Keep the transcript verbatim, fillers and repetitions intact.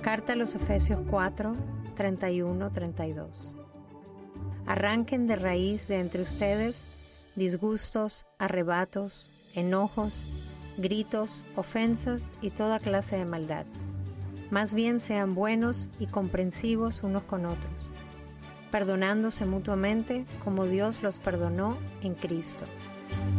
Carta a los Efesios cuatro, treinta y uno, treinta y dos. Arranquen de raíz de entre ustedes disgustos, arrebatos, enojos, gritos, ofensas y toda clase de maldad. Más bien sean buenos y comprensivos unos con otros, perdonándose mutuamente como Dios los perdonó en Cristo.